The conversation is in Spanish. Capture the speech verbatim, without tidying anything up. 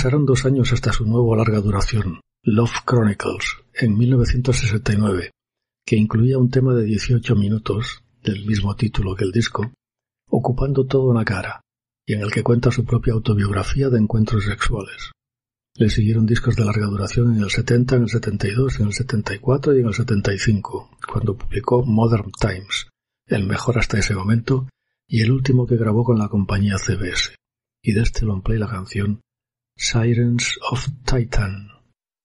Pasaron dos años hasta su nuevo larga duración, Love Chronicles, en mil novecientos sesenta y nueve, que incluía un tema de dieciocho minutos, del mismo título que el disco, ocupando toda una cara, y en el que cuenta su propia autobiografía de encuentros sexuales. Le siguieron discos de larga duración en el setenta, en el setenta y dos, en el setenta y cuatro y en el setenta y cinco, cuando publicó Modern Times, el mejor hasta ese momento y el último que grabó con la compañía C B S, y de este long play la canción Sirens of Titan.